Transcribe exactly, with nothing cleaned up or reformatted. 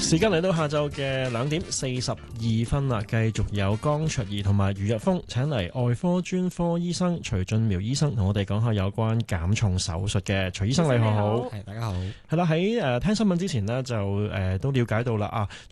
時間嚟到下晝嘅兩點四十二分啦，繼續有江卓儀同埋余日峰請嚟外科專科醫生徐俊苗醫生同我哋講下有關減重手術嘅。徐醫生你好， 係大家好。 係啦，喺誒聽新聞之前呢，就誒、呃、都了解到啦啊，